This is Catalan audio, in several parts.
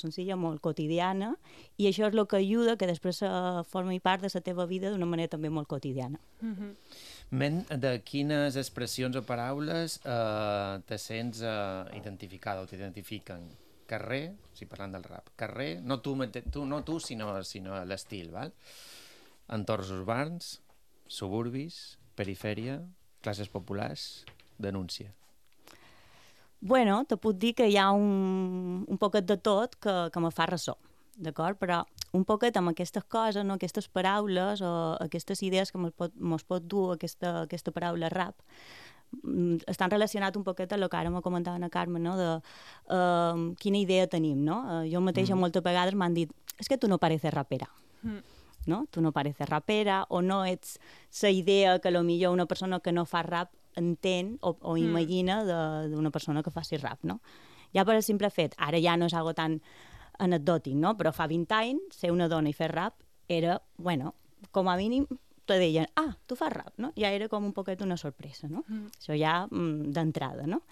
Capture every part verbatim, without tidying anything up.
senzilla, molt quotidiana, i això és el que ajuda que després uh, formi part de la teva vida d'una manera també molt quotidiana. Mm-hmm. Men, de quines expressions o paraules eh, te sents eh, identificada o t'identifiquen? Carrer, si parlant del rap, carrer, no tu, tu, no tu sinó, sinó l'estil, val? Entorns urbans, suburbis, perifèria, classes populars, denúncia. Bueno, te puc dir que hi ha un, un poquet de tot que, que me fa ressò, d'acord? Però un poquet amb aquestes coses, no? Aquestes paraules o aquestes idees que mos pot, mos pot dur aquesta, aquesta paraula rap, estan relacionats un poquet amb el que ara me comentava la Carme, no? De uh, quina idea tenim, no? Uh, jo mateixa mm. moltes vegades m'han dit és que tu no pareces rapera, mm. no? Tu no pareces rapera o no ets la idea que potser una persona que no fa rap entén o, o mm. imagina d'una persona que faci rap, no? Ja per el simple fet, ara ja no és algo tan anecdòtic, no? Però fa vint anys, ser una dona i fer rap era, bueno, com a mínim te deien, ah, tu fas rap, no? Ja era com un poquet una sorpresa, no? Mm. Això ja mm, d'entrada, no?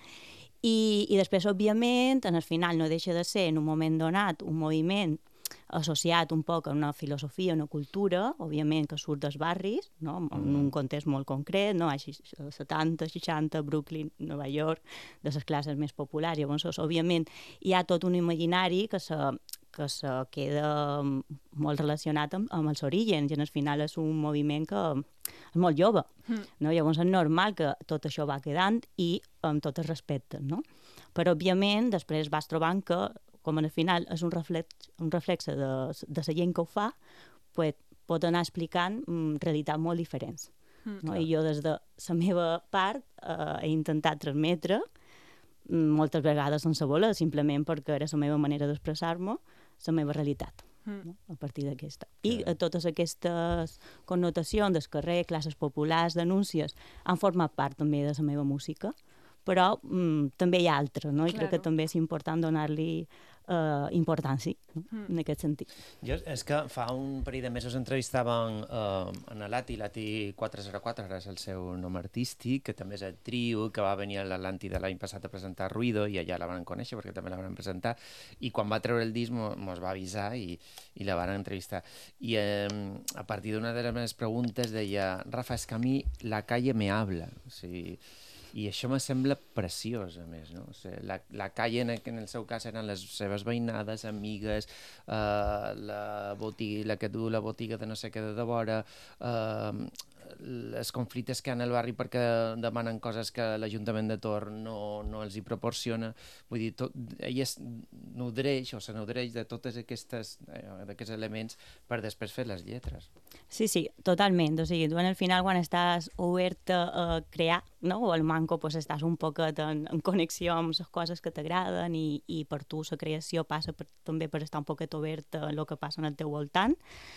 I, I després, òbviament, en el final no deixa de ser, en un moment donat, un moviment associat un poc a una filosofia, una cultura, òbviament que surt dels barris, no? En un context molt concret, no? Així, setanta, seixanta, Brooklyn, Nova York, de les classes més populars. Llavors, òbviament, hi ha tot un imaginari que se, que se queda molt relacionat amb, amb els orígens, i al final és un moviment que és molt jove, mm. no? Llavors és normal que tot això va quedant i amb tot el respecte, no? Però, òbviament, després vas trobant que com al final és un reflex, un reflexe de, de la gent que ho fa, pues, pot anar explicant mm, realitats molt diferents. Mm, no? I jo des de la meva part eh, he intentat transmetre, mm, moltes vegades sense voler, simplement perquè era la meva manera d'expressar-me, la meva realitat, mm. no? A partir d'aquesta. I eh, totes aquestes connotacions del carrer, classes populars, denúncies, han format part també de la meva música, però mm, també hi ha altres, no? I claro. Crec que també és important donar-li uh, importància, no? Mm. En aquest sentit. Jo, és que fa un parell de mesos entrevistàvem uh, en Lati, Lati quatre zero quatre, ara és el seu nom artístic, que també és el trio, que va venir a l'Atlàntida l'any passat a presentar Ruido, i allà la van conèixer perquè també la van presentar, i quan va treure el disc mos va avisar i, i la van entrevistar. I eh, a partir d'una de les meves preguntes deia, Rafa, és que a mi la calle me habla, o sigui, i això me sembla preciós, a més, no? O sigui, la, la calle, en el, en el seu cas, eren les seves veïnades, amigues, eh, la, botiga, la que du la botiga de no sé què de devora, eh, els conflictes que hi ha al barri perquè demanen coses que l'Ajuntament de Tor no, no els hi proporciona. Vull dir, tot, ell es nodreix o se nodreix de totes aquestes eh, d'aquests elements per després fer les lletres. Sí, sí, totalment. O sigui, tu en el final, quan estàs obert a crear, no? O al manco, pues, estàs un poquet en, en connexió amb les coses que t'agraden i, i per tu la creació passa per, també per estar un poquet obert a el que passa al teu voltant.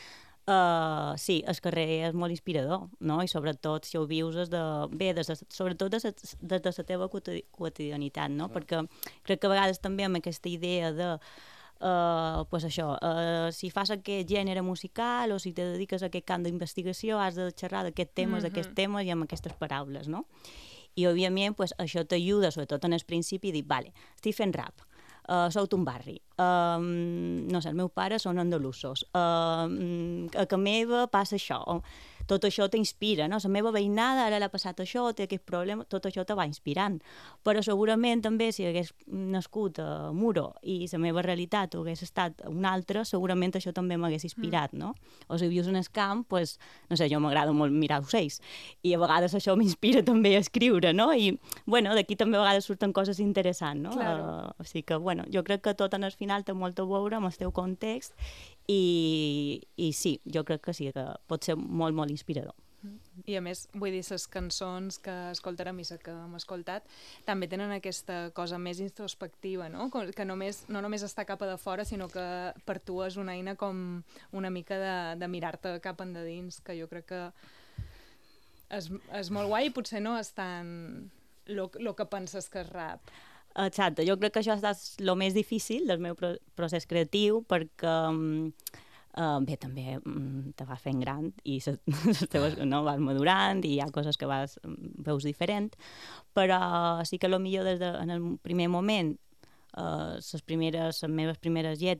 Uh, sí, el carrer és molt inspirador, no? I sobretot si ho vius des de, bé, des de, sobretot des de, des de la teva quotidianitat, no? Perquè crec que a vegades també amb aquesta idea de Uh, pues això, uh, si fas aquest gènere musical o si te dediques a aquest camp d'investigació has de xerrar d'aquests temes, mm-hmm. d'aquests temes i amb aquestes paraules, no? I, òbviament, pues, això t'ajuda, sobretot en el principi, a dir, vale, estic fent rap, uh, sou d'un barri, uh, no sé, els meus pares són andalusos, uh, a casa meva passa això, tot això t'inspira, no? La meva veïnada ara l'ha passat això, té aquest problema, tot això te va inspirant. Però segurament també si hagués nascut a Muro i la meva realitat hagués estat una altra, segurament això també m'hagués inspirat, no? O si vius en el camp, pues, no sé, jo m'agrada molt mirar ocells i a vegades això m'inspira també a escriure, no? I, bueno, d'aquí també a vegades surten coses interessants, no? Claro. Uh, o sigui que, bueno, jo crec que tot en el final té molt a veure amb el teu context i, i sí, jo crec que sí, que pot ser molt, molt inspirador. I a més, vull dir, les cançons que escoltarem i les que hem escoltat també tenen aquesta cosa més introspectiva, no? Que només, no només està cap a de fora, sinó que per tu és una eina com una mica de, de mirar-te cap endins, que jo crec que és, és molt guai i potser no és tant el que penses que és rap. Exacte, jo crec que això ha estat el més difícil del meu procés creatiu perquè uh, bé, també um, te vas fent gran i ses, ses teves, no, vas madurant i hi ha coses que vas, veus diferent, però sí que potser des de, en el primer moment uh, les primeres, les meves primeres lletres